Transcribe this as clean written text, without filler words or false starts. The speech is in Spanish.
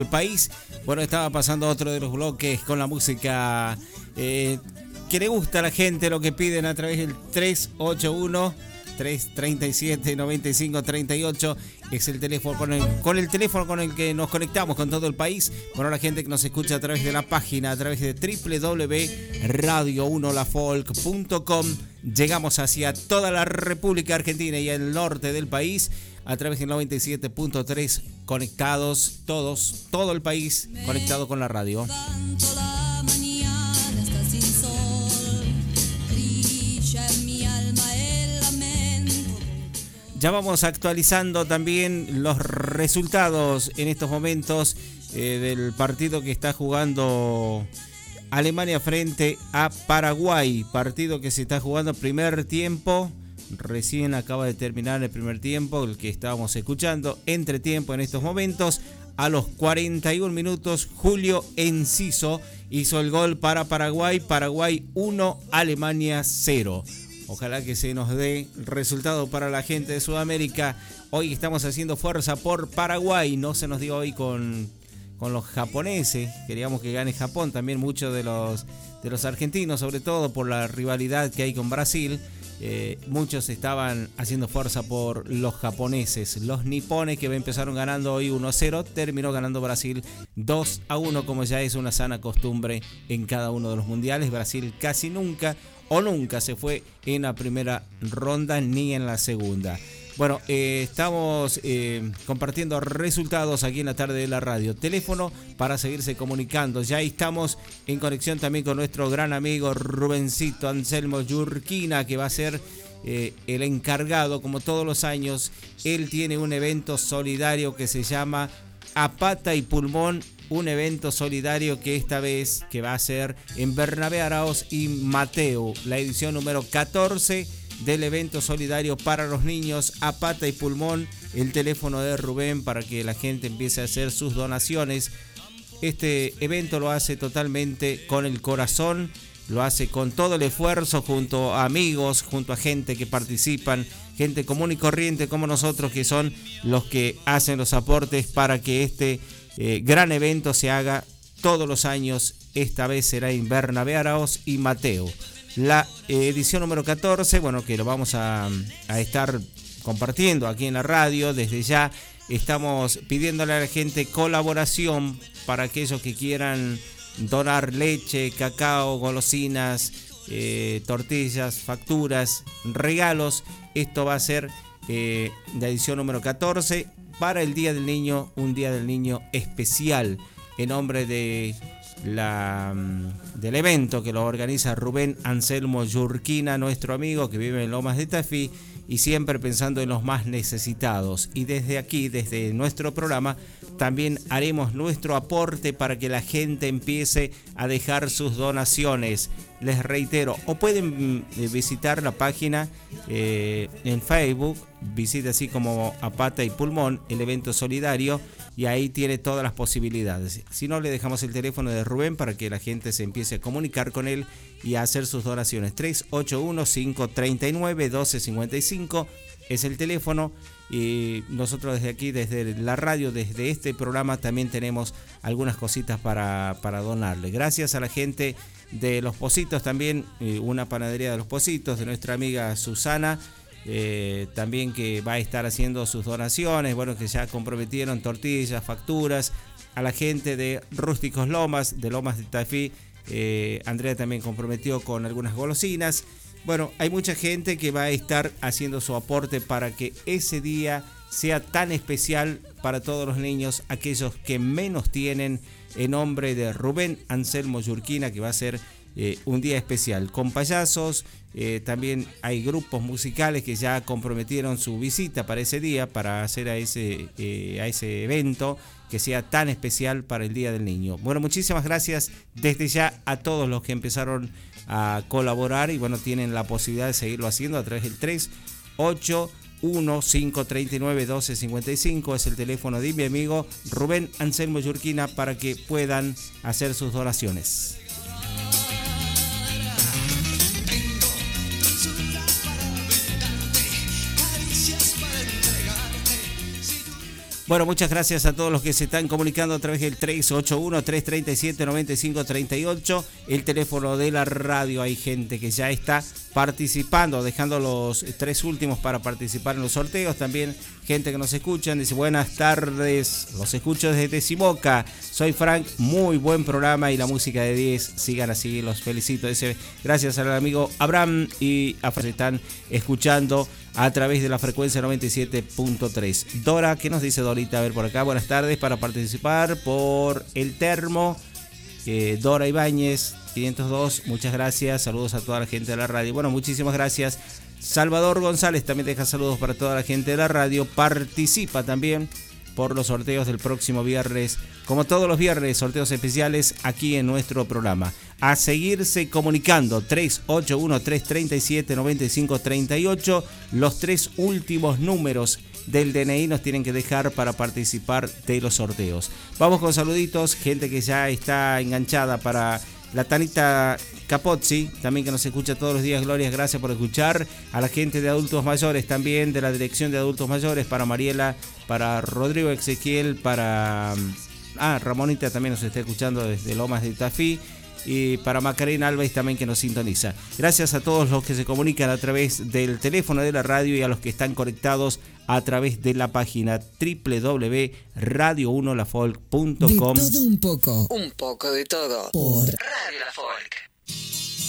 el país. Bueno, estaba pasando otro de los bloques con la música que le gusta a la gente, lo que piden a través del 381-337-9538. Es el teléfono con el teléfono con el que nos conectamos con todo el país. Bueno, la gente que nos escucha a través de la página, a través de www.radio1lafolk.com. Llegamos hacia toda la República Argentina y el norte del país a través del 97.3, conectados todos, todo el país conectado con la radio. Ya vamos actualizando también los resultados en estos momentos del partido que está jugando Alemania frente a Paraguay. Partido que se está jugando primer tiempo. Recién acaba de terminar el primer tiempo, el que estábamos escuchando. Entretiempo en estos momentos. A los 41 minutos, Julio Enciso hizo el gol para Paraguay. Paraguay 1, Alemania 0. Ojalá que se nos dé resultado para la gente de Sudamérica. Hoy estamos haciendo fuerza por Paraguay. No se nos dio hoy con los japoneses. Queríamos que gane Japón. También muchos de los argentinos, sobre todo por la rivalidad que hay con Brasil. Muchos estaban haciendo fuerza por los japoneses. Los nipones que empezaron ganando hoy 1-0. Terminó ganando Brasil 2-1, como ya es una sana costumbre en cada uno de los mundiales. Brasil casi nunca se fue en la primera ronda ni en la segunda. Bueno, estamos compartiendo resultados aquí en la tarde de la radio. Teléfono para seguirse comunicando. Ya estamos en conexión también con nuestro gran amigo Rubencito Anselmo Yurquina, que va a ser el encargado, como todos los años. Él tiene un evento solidario que se llama A Pata y Pulmón. Un evento solidario que esta vez que va a ser en Bernabé Araoz y Mateo. La edición número 14 del evento solidario para los niños A Pata y Pulmón. El teléfono de Rubén para que la gente empiece a hacer sus donaciones. Este evento lo hace totalmente con el corazón, lo hace con todo el esfuerzo, junto a amigos, junto a gente que participan, gente común y corriente como nosotros, que son los que hacen los aportes para que este gran evento se haga todos los años. Esta vez será en Bernabé Araoz y Mateo. La edición número 14, bueno, que lo vamos a estar compartiendo aquí en la radio. Desde ya estamos pidiéndole a la gente colaboración para aquellos que quieran donar leche, cacao, golosinas, tortillas, facturas, regalos. Esto va a ser la edición número 14 para el Día del Niño, un Día del Niño especial, en nombre del evento que lo organiza Rubén Anselmo Yurquina, nuestro amigo que vive en Lomas de Tafí y siempre pensando en los más necesitados. Y desde aquí, desde nuestro programa, también haremos nuestro aporte para que la gente empiece a dejar sus donaciones. Les reitero, o pueden visitar la página en Facebook, visite así como A Pata y Pulmón, el evento solidario, y ahí tiene todas las posibilidades. Si no, le dejamos el teléfono de Rubén para que la gente se empiece a comunicar con él y a hacer sus donaciones. 381-539-1255 es el teléfono. Y nosotros desde aquí, desde la radio, desde este programa, también tenemos algunas cositas para donarle. Gracias a la gente de Los Pocitos también, una panadería de Los Pocitos, de nuestra amiga Susana, también que va a estar haciendo sus donaciones, bueno, que ya comprometieron tortillas, facturas. A la gente de Rústicos Lomas, de Lomas de Tafí, Andrea también comprometió con algunas golosinas. Bueno, hay mucha gente que va a estar haciendo su aporte para que ese día sea tan especial para todos los niños, aquellos que menos tienen, en nombre de Rubén Anselmo Yurquina, que va a ser un día especial con payasos. También hay grupos musicales que ya comprometieron su visita para ese día, para hacer a ese evento que sea tan especial para el Día del Niño. Bueno, muchísimas gracias desde ya a todos los que empezaron a colaborar y bueno, tienen la posibilidad de seguirlo haciendo a través del 381-539-1255 es el teléfono de mi amigo Rubén Anselmo Yurquina para que puedan hacer sus donaciones. Bueno, muchas gracias a todos los que se están comunicando a través del 381-337-9538, el teléfono de la radio. Hay gente que ya está participando, dejando los 3 últimos para participar en los sorteos. También gente que nos escuchan, dice buenas tardes, los escucho desde Simoca, soy Frank, muy buen programa y la música de 10, sigan así, los felicito. Dice, gracias al amigo Abraham y a se están escuchando a través de la frecuencia 97.3. Dora, ¿qué nos dice Dorita? A ver por acá, buenas tardes, para participar por el termo, Dora Ibáñez 502, muchas gracias, saludos a toda la gente de la radio. Bueno, muchísimas gracias. Salvador González también deja saludos para toda la gente de la radio, participa también por los sorteos del próximo viernes, como todos los viernes, sorteos especiales aquí en nuestro programa. A seguirse comunicando, 381-337-9538, los 3 últimos números del DNI nos tienen que dejar para participar de los sorteos. Vamos con saluditos, gente que ya está enganchada para la Tanita Capozzi, también que nos escucha todos los días, Gloria, gracias por escuchar. A la gente de adultos mayores también, de la dirección de adultos mayores, para Mariela, para Rodrigo Ezequiel, para Ramonita también nos está escuchando desde Lomas de Tafí, y para Macarena Alves también que nos sintoniza. Gracias a todos los que se comunican a través del teléfono de la radio y a los que están conectados a través de la página www.radio1lafolk.com. De todo un poco de todo, por Radio La Folk.